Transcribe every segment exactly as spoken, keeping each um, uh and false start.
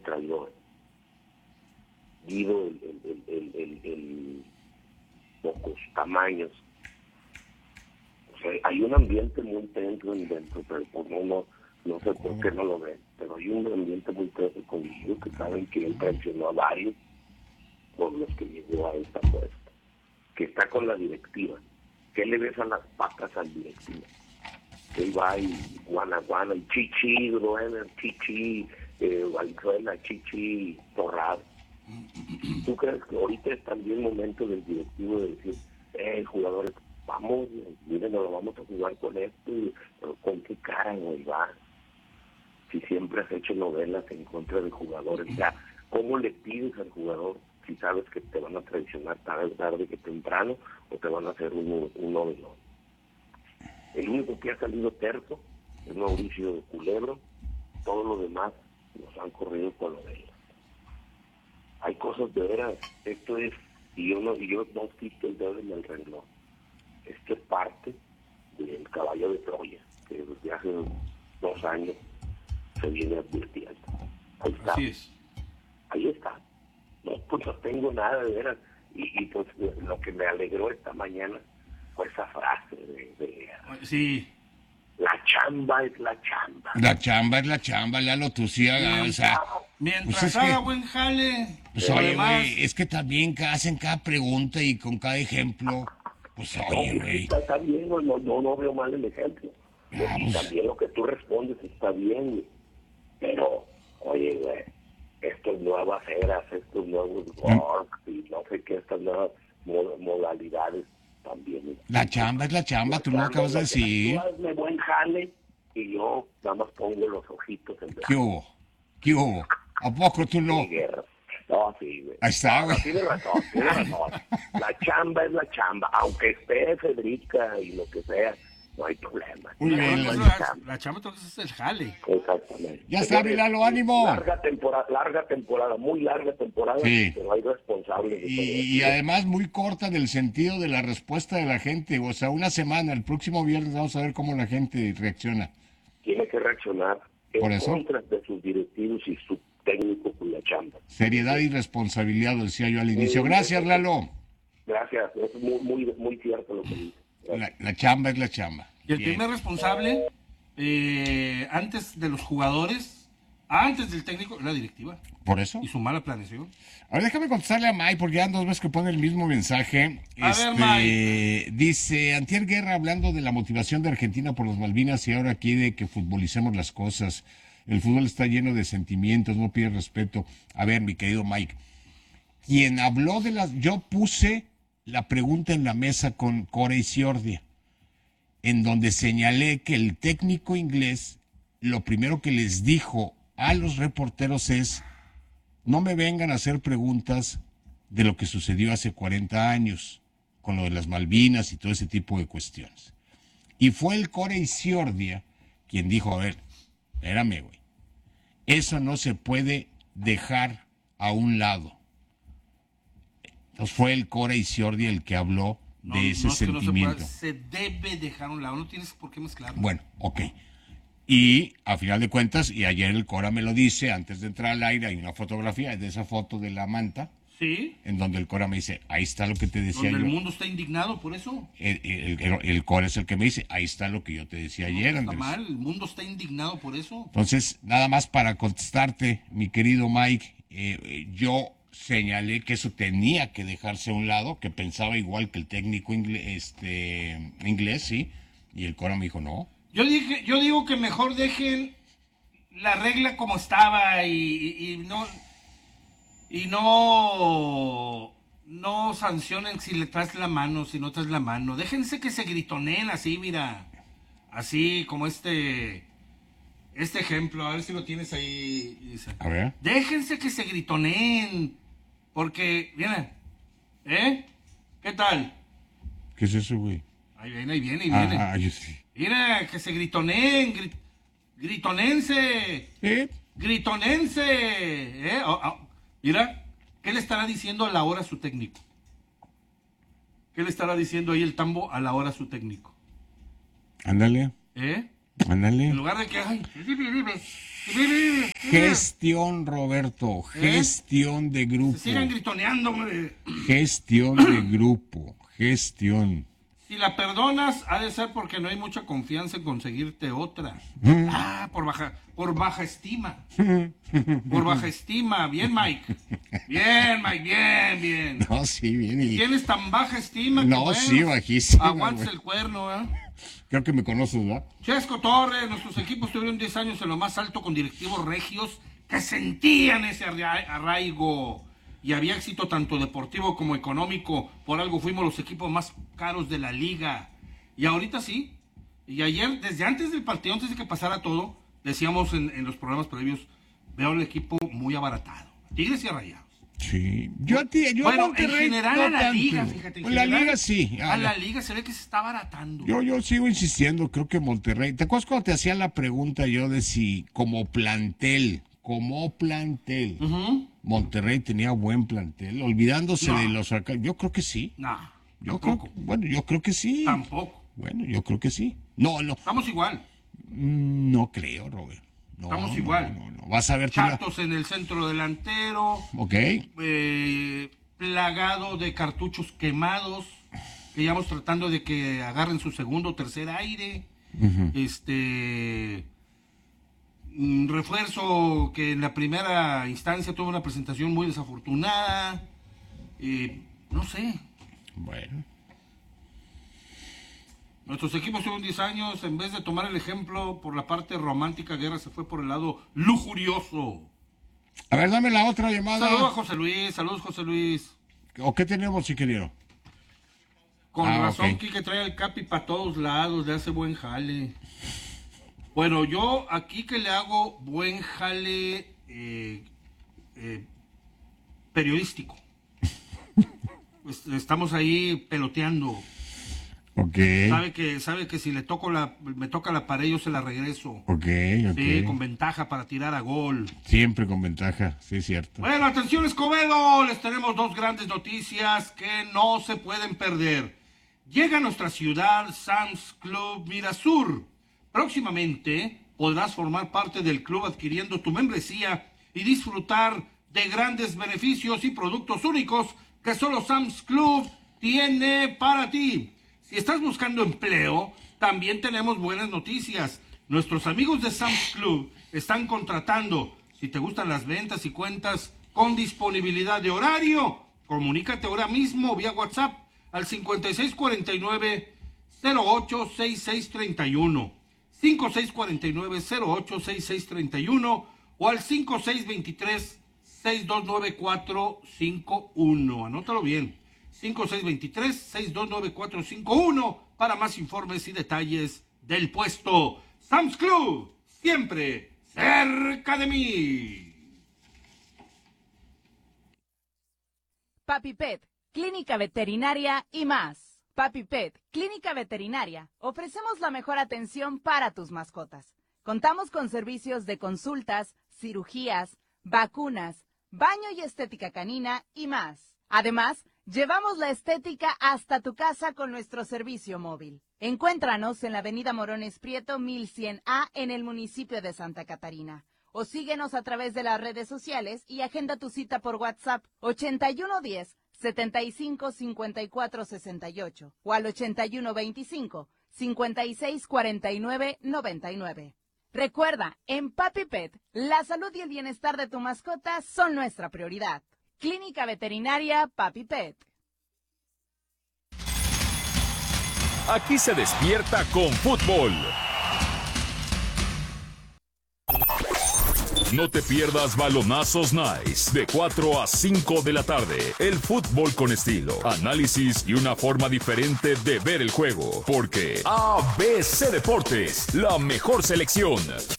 traidor. Guido, el, el, el, el, el, el pocos tamaños. O sea, hay un ambiente muy tenso dentro, pero pues no, no, no sé por qué no lo ven, pero hay un ambiente muy tenso con Guido, que saben que él traicionó a varios por los que llegó a esta puesta, que está con la directiva. ¿Qué le ves a las patas al directivo? Que él va y guana guana, y chichi, Groener, chichi, eh, Valenzuela, chichi, Torrado. ¿Tú crees que ahorita es también momento del directivo de decir, eh, jugadores, vamos, miren, nos lo vamos a jugar con esto, pero con qué cara, güey, va? Si siempre has hecho novelas en contra de jugadores, ya, ¿cómo le pides al jugador si sabes que te van a traicionar tarde, tarde que temprano, o te van a hacer uno, uno de los? El único que ha salido terco es Mauricio Culebro, todo lo demás nos han corrido con lo de ellos. Hay cosas de veras, esto es, y yo no, y yo no quito el dedo en el renglón, esto es parte del caballo de Troya, que desde hace dos años se viene advirtiendo. Ahí está. Así es. Ahí está. No, pues no tengo nada de veras. Y, y pues lo que me alegró esta mañana fue esa frase de, de sí. La chamba es la chamba. La chamba es la chamba, Lalo, tú sí hagas, o sea, Mientras pues es haga que- buen jale, pues lo oye, demás, güey, es que también ca- hacen cada pregunta y con cada ejemplo, pues oye, No, güey. está, está bien, no, no, no, no veo mal el ejemplo. Ah, Y pues. también lo que tú respondes está bien, güey. Pero, oye, güey, estas nuevas eras, estos nuevos work y no sé qué, estas nuevas mo- modalidades también. La chamba es la chamba, tú lo chamba acabas de es la chamba. decir. Tú hazme buen jale y yo nada más pongo los ojitos en ¿Qué blanco. hubo? ¿Qué hubo? ¿A poco tú no? Sí, guerra. No, sí, güey. Ahí está, No, güey. no, tiene razón, tiene razón. La chamba es la chamba, aunque esté Federica y lo que sea, no hay problema. Muy la, bien, la, Lalo. la, la chamba entonces es el jale. Exactamente. Ya está, mi Lalo, ánimo. Larga temporada, larga temporada, muy larga temporada, Sí. pero hay responsables de todo Y, y esto. además muy corta en el sentido de la respuesta de la gente, o sea, una semana, el próximo viernes vamos a ver cómo la gente reacciona. Tiene que reaccionar en Por eso. contra de sus directivos y su técnico con la chamba. Seriedad y responsabilidad, lo decía yo al inicio. Gracias, Lalo. Gracias, es muy, muy, muy cierto lo que dice. La, la chamba es la chamba. Y el Bien. primer responsable, eh, antes de los jugadores, antes del técnico, es la directiva. ¿Por eso? Y su mala planeación. A ver, déjame contestarle a Mike, porque ya dos veces que pone el mismo mensaje. A este, ver, Mike. Dice, Antier Guerra hablando de la motivación de Argentina por las Malvinas y ahora quiere que futbolicemos las cosas. El fútbol está lleno de sentimientos, no pide respeto. A ver, mi querido Mike, quien habló de las... Yo puse la pregunta en la mesa con Cora Isiordia, en donde señalé que el técnico inglés, lo primero que les dijo a los reporteros es, no me vengan a hacer preguntas de lo que sucedió hace cuarenta años, con lo de las Malvinas y todo ese tipo de cuestiones. Y fue el Cora Isiordia quien dijo, a ver, espérame, güey, eso no se puede dejar a un lado. Entonces fue el Cora Isiordia el que habló No, de ese no es que no se sentimiento. pueda, se debe dejar a un lado, no tienes por qué mezclarlo. Bueno, ok. Y a final de cuentas, y ayer el Cora me lo dice, antes de entrar al aire, hay una fotografía de esa foto de la manta, Sí, en donde el Cora me dice, ahí está lo que te decía donde yo. el mundo está indignado por eso. El, el- el- el Cora es el que me dice, ahí está lo que yo te decía ayer, Está Andrés. mal, el mundo está indignado por eso. Entonces, nada más para contestarte, mi querido Mike, eh, eh, yo señalé que eso tenía que dejarse a un lado, que pensaba igual que el técnico ingle- este, inglés, sí, y el Cora me dijo, no. Yo dije, yo digo que mejor dejen la regla como estaba y, y- y no y no no sancionen si le traes la mano, si no traes la mano. Déjense que se gritoneen así, mira, así como este este ejemplo, a ver si lo tienes ahí, Isa. A ver. Déjense que se gritoneen, porque mira, ¿eh? ¿Qué tal? ¿Qué es eso, güey? Ahí viene, ahí viene, ahí viene. Ah, yo sí. Mira, que se gritoneen, gri- gritonense, ¿Eh? gritonense. ¿eh? Oh, oh. Mira, ¿qué le estará diciendo a la hora su técnico? ¿Qué le estará diciendo ahí el tambo a la hora su técnico? Ándale. ¿Eh? Ándale. En lugar de que, ay, Gestión, Roberto, gestión de grupo. se sigan gritoneando, hombre. Gestión de grupo, gestión. Si la perdonas, ha de ser porque no hay mucha confianza en conseguirte otra. Mm. Ah, por baja, por baja estima. Por baja estima. Bien, Mike. Bien, Mike, bien, bien. No, sí, bien. Y... Tienes tan baja estima que, No, bueno, sí, bajísima. aguantes güey. el cuerno, ¿eh? Creo que me conoces, ¿verdad? Chesco Torres, nuestros equipos tuvieron diez años en lo más alto con directivos regios que sentían ese arra- arraigo. Y había éxito tanto deportivo como económico. Por algo fuimos los equipos más caros de la liga. Y ahorita sí. Y ayer, desde antes del partido, antes de que pasara todo, decíamos en, en los programas previos, veo el equipo muy abaratado. Tigres y Rayados. Sí. Yo a ti, yo Bueno, a Monterrey, en general no a la tanto. liga, fíjate. En Pues la general, liga sí. A la liga se ve que se está abaratando. Yo, yo sigo insistiendo, creo que Monterrey. ¿Te acuerdas cuando te hacía la pregunta yo de si como plantel, como plantel, Uh-huh. Monterrey tenía buen plantel, olvidándose No. de los acá? Yo creo que sí. No, Yo creo, tampoco. bueno, yo creo que sí. Tampoco. Bueno, yo creo que sí. No, no, Estamos igual. mm, no creo, Robert. No, Estamos no, igual. No, no, Vas a ver. tú la- Chatos en el centro delantero. Ok. eh, plagado de cartuchos quemados. Que ya vamos tratando de que agarren su segundo o tercer aire. Ujú. Este. Un refuerzo que en la primera instancia tuvo una presentación muy desafortunada. Eh, no sé. Bueno. Nuestros equipos tuvieron diez años. En vez de tomar el ejemplo por la parte romántica, Guerra se fue por el lado lujurioso. A ver, dame la otra llamada. Saludos a José Luis. Saludos, José Luis. ¿O qué tenemos, ingeniero? Con Ah, razón, ok. Quique trae el Capi para todos lados. Le hace buen jale. Bueno, yo aquí que le hago buen jale eh, eh, periodístico. Pues, estamos ahí peloteando. Ok. Sabe que, sabe que si le toco la, me toca la pared, yo se la regreso. Ok, ok. Sí, con ventaja para tirar a gol. Siempre con ventaja, sí, es cierto. Bueno, atención Escobedo, les tenemos dos grandes noticias que no se pueden perder. Llega a nuestra ciudad Sam's Club Mirasur. Próximamente podrás formar parte del club adquiriendo tu membresía y disfrutar de grandes beneficios y productos únicos que solo Sam's Club tiene para ti. Si estás buscando empleo, también tenemos buenas noticias. Nuestros amigos de Sam's Club están contratando. Si te gustan las ventas y cuentas con disponibilidad de horario, comunícate ahora mismo vía WhatsApp al cincuenta y seis cuarenta y nueve cero ocho sesenta y seis treinta y uno, cincuenta y seis cuarenta y nueve cero ocho sesenta y seis treinta y uno o al cincuenta y seis veintitrés sesenta y dos noventa y cuatro cincuenta y uno. Anótalo bien. cincuenta y seis veintitrés sesenta y dos noventa y cuatro cincuenta y uno para más informes y detalles del puesto. Sam's Club, siempre cerca de mí. Papi Pet, Clínica Veterinaria y más. Papi Pet, Clínica Veterinaria. Ofrecemos la mejor atención para tus mascotas. Contamos con servicios de consultas, cirugías, vacunas, baño y estética canina y más. Además, llevamos la estética hasta tu casa con nuestro servicio móvil. Encuéntranos en la avenida Morones Prieto mil cien A en el municipio de Santa Catarina. O síguenos a través de las redes sociales y agenda tu cita por WhatsApp ochenta y uno diez, setenta y cinco cincuenta y cuatro sesenta y ocho o al ochenta y uno veinticinco, cincuenta y seis cuarenta y nueve noventa y nueve. Recuerda, en Papi Pet, la salud y el bienestar de tu mascota son nuestra prioridad. Clínica Veterinaria Papi Pet. Aquí se despierta con fútbol. No te pierdas Balonazos Nice de cuatro a cinco de la tarde. El fútbol con estilo, análisis y una forma diferente de ver el juego. Porque A B C Deportes, la mejor selección.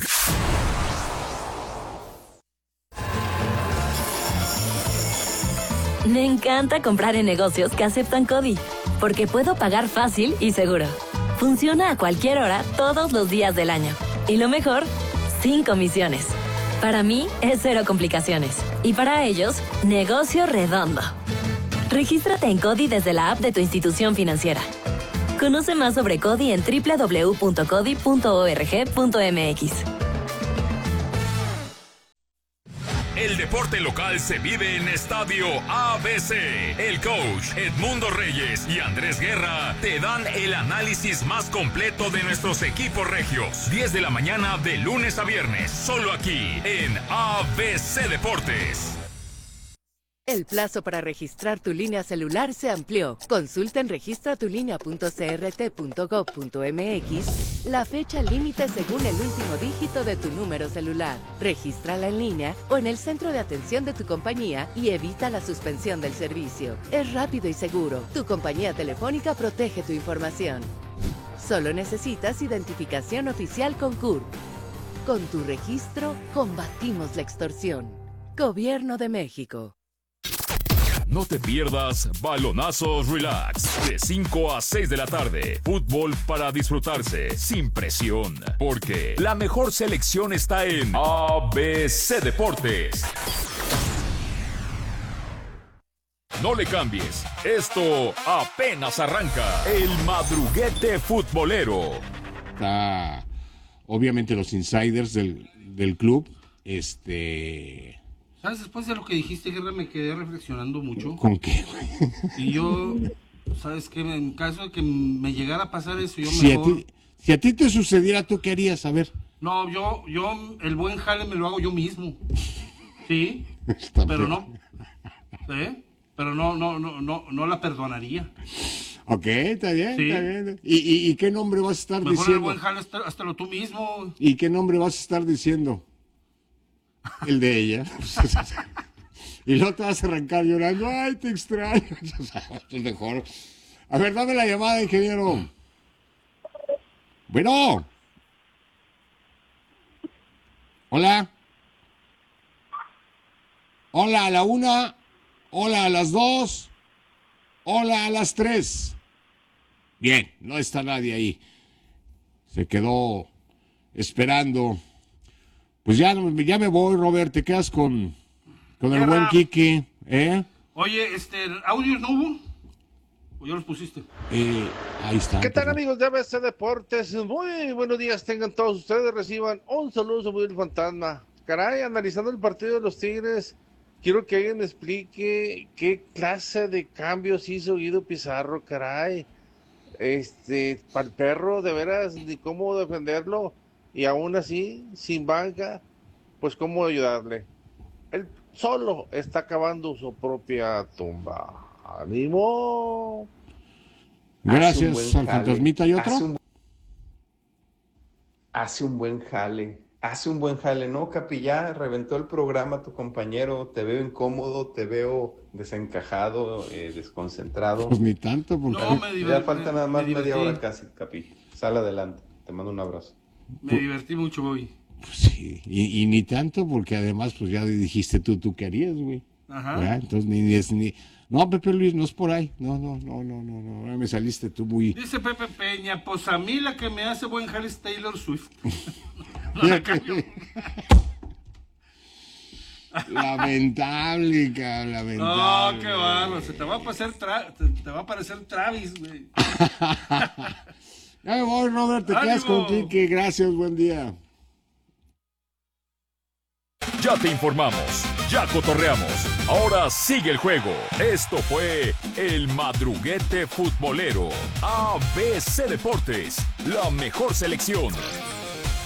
Me encanta comprar en negocios que aceptan CODI, porque puedo pagar fácil y seguro. Funciona a cualquier hora, todos los días del año. Y lo mejor, sin comisiones. Para mí es cero complicaciones. Y para ellos, negocio redondo. Regístrate en CODI desde la app de tu institución financiera. Conoce más sobre CODI en doble u doble u doble u punto codi punto org punto m x. El deporte local se vive en Estadio A B C. El coach Edmundo Reyes y Andrés Guerra te dan el análisis más completo de nuestros equipos regios. diez de la mañana de lunes a viernes, solo aquí en A B C Deportes. El plazo para registrar tu línea celular se amplió. Consulta en registra tu línea punto c r t punto gov punto m x la fecha límite según el último dígito de tu número celular. Regístrala en línea o en el centro de atención de tu compañía y evita la suspensión del servicio. Es rápido y seguro. Tu compañía telefónica protege tu información. Solo necesitas identificación oficial con C U R. Con tu registro, combatimos la extorsión. Gobierno de México. No te pierdas Balonazos Relax de cinco a seis de la tarde. Fútbol para disfrutarse sin presión, porque la mejor selección está en A B C Deportes. No le cambies, esto apenas arranca. El madruguete futbolero. Está, obviamente los insiders del, del club, este... ¿Sabes? Después de lo que dijiste, Guerra, me quedé reflexionando mucho. ¿Con qué, güey? Y yo, ¿sabes qué? En caso de que me llegara a pasar eso, yo si mejor... A ti, si a ti te sucediera, ¿tú qué harías? A ver. No, yo, yo, el buen jale me lo hago yo mismo. Sí, Está pero bien. no. ¿Eh? Pero no, no, no, no, no la perdonaría. Ok, está bien, Sí. está bien. ¿Y, y, y qué nombre vas a estar Mejor el diciendo? buen jale, hasta, hasta lo tú mismo. ¿Y qué nombre vas a estar diciendo? El de ella. Y luego te vas a arrancar llorando. Ay, te extraño. Es mejor. A ver, dame la llamada, ingeniero. Bueno. Hola. Hola a la una. Hola a las dos. Hola a las tres. Bien, no está nadie ahí. Se quedó esperando. Pues ya, ya me voy, Robert. Te quedas con, con el Guerra. buen Quique. ¿Eh? Oye, este, ¿audios no hubo? ¿O ya los pusiste? Eh, ahí está. ¿Qué tal, amigos de A B C Deportes? Muy buenos días tengan todos ustedes. Reciban un saludo muy del fantasma. Caray, analizando el partido de los Tigres, quiero que alguien me explique qué clase de cambios hizo Guido Pizarro, caray. Este, para el perro, de veras, ni cómo defenderlo. Y aún así, sin banca, pues cómo ayudarle. Él solo está acabando su propia tumba. ¡Ánimo! Gracias buen al jale. fantasmita y otro. Hace un, hace un buen jale, hace un buen jale, ¿no, Capi? Ya reventó el programa tu compañero, te veo incómodo, te veo desencajado, eh, desconcentrado. Pues ni tanto, porque No, me Ya divertí. falta nada más me media divertí. hora casi, Capi. Sal adelante, te mando un abrazo. Me divertí mucho hoy. pues sí, y, y ni tanto, porque además, pues ya dijiste tú, tú qué harías, güey. Ajá. ¿Verdad? Entonces ni, ni, es- ni- no, Pepe Luis, no es por ahí. No, no, no, no, no, no. Ahora me saliste tú muy. Dice Pepe Peña, pues a mí la que me hace buen jale es Taylor Swift. No la cambio. Lamentable, cabrón, No, lamentable. qué barro. Se te va a parecer, tra- te, te va a parecer Travis, güey. Ya me voy, Robert, te quedas ¡Ánimo! con Quique. Gracias, buen día. Ya te informamos, ya cotorreamos. Ahora sigue el juego. Esto fue el madruguete futbolero. A B C Deportes, la mejor selección.